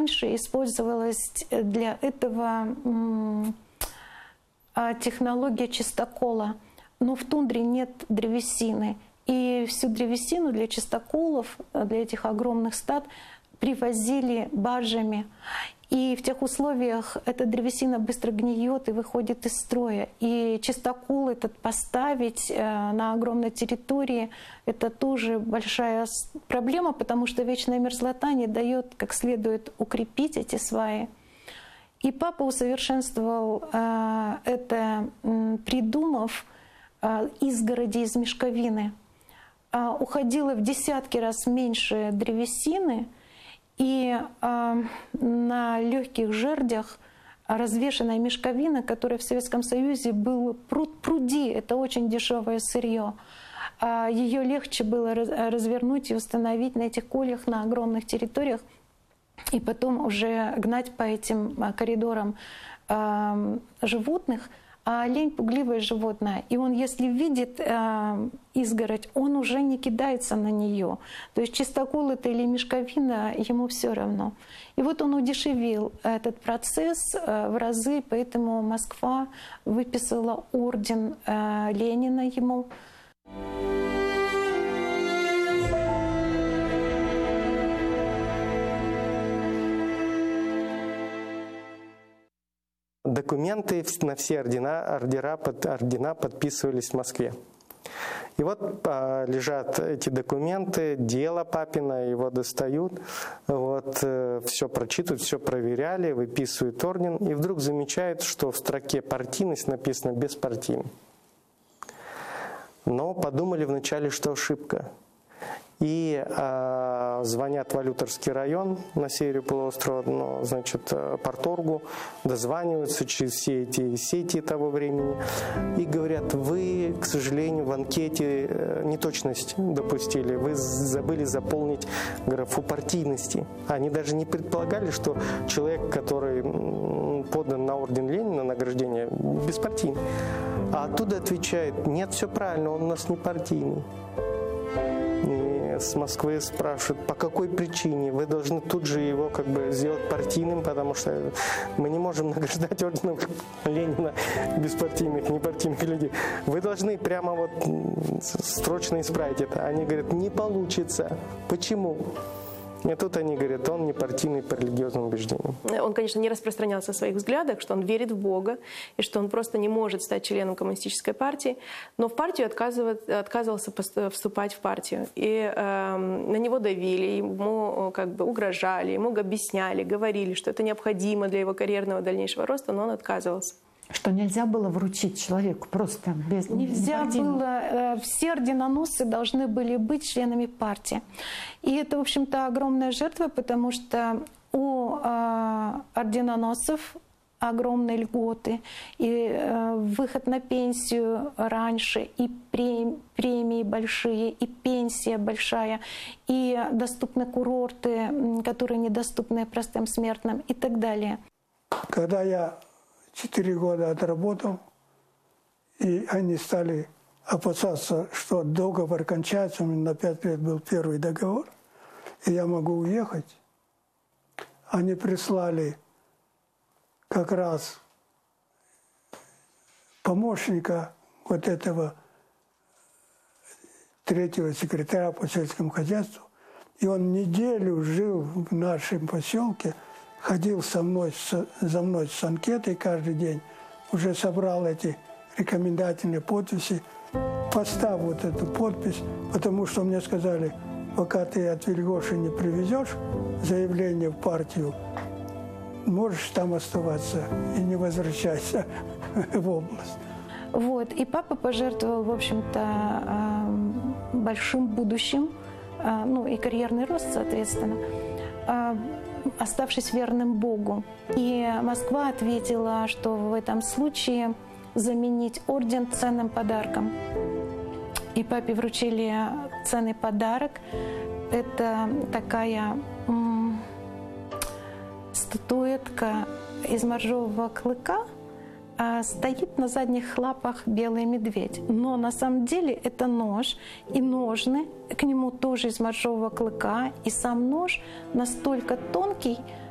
раньше использовалась для этого технология чистокола, но в тундре нет древесины. И всю древесину для чистоколов, для этих огромных стад, привозили баржами. И в тех условиях эта древесина быстро гниет и выходит из строя. И чистокол этот поставить на огромной территории — это тоже большая проблема, потому что вечная мерзлота не дает как следует укрепить эти сваи. И папа усовершенствовал это, придумав изгороди из мешковины. Уходило в десятки раз меньше древесины, и на легких жердях развешенная мешковина, которая в Советском Союзе был пруди, это очень дешевое сырье. Ее легче было развернуть и установить на этих кольях на огромных территориях, и потом уже гнать по этим коридорам животных. А олень — пугливое животное, и он, если видит изгородь, он уже не кидается на нее. То есть чистокол это или мешковина, ему все равно. И вот он удешевил этот процесс в разы, поэтому Москва выписала орден Ленина ему. Документы на все ордена подписывались в Москве. И вот лежат эти документы, дело папина, его достают, вот, все прочитывают, все проверяли, выписывают орден, и вдруг замечают, что в строке «партийность» написано «беспартийный». Но подумали вначале, что ошибка. И звонят в Валюторский район на севере полуострова, значит, парторгу, дозваниваются через все эти сети того времени и говорят: вы, к сожалению, в анкете неточность допустили, вы забыли заполнить графу партийности. Они даже не предполагали, что человек, который подан на орден Ленина, награждение, беспартийный. А оттуда отвечает: нет, все правильно, он у нас не партийный. С Москвы спрашивают, по какой причине вы должны тут же его как бы сделать партийным, потому что мы не можем награждать орденом Ленина беспартийных, непартийных людей. Вы должны прямо вот срочно исправить это. Они говорят: не получится. Почему? И тут они говорят: он не партийный по религиозным убеждениям. Он, конечно, не распространялся о своих взглядах, что он верит в Бога, и что он просто не может стать членом коммунистической партии, но в партию отказывался вступать в партию. И на него давили, ему как бы угрожали, ему объясняли, говорили, что это необходимо для его карьерного дальнейшего роста, но он отказывался. Что нельзя было вручить человеку просто без... Нельзя было, все орденоносцы должны были быть членами партии. И это, в общем-то, огромная жертва, потому что у орденоносцев огромные льготы, и выход на пенсию раньше, и премии большие, и пенсия большая, и доступны курорты, которые недоступны простым смертным, и так далее. Когда я 4 года отработал, и они стали опасаться, что договор кончается. У меня на 5 лет был первый договор, и я могу уехать. Они прислали как раз помощника вот этого 3-го секретаря по сельскому хозяйству, и он неделю жил в нашем поселке, ходил за мной с анкетой каждый день, уже собрал эти рекомендательные подписи, поставь вот эту подпись, потому что мне сказали: пока ты от Вильгоши не привезешь заявление в партию, можешь там оставаться и не возвращайся в область. Вот. И папа пожертвовал, в общем-то, большим будущим, ну и карьерный рост, соответственно, оставшись верным Богу. И Москва ответила, что в этом случае заменить орден ценным подарком. И папе вручили ценный подарок. Это такая статуэтка из моржового клыка. Стоит на задних лапах белый медведь. Но на самом деле это нож и ножны, к нему тоже из моржового клыка. И сам нож настолько тонкий,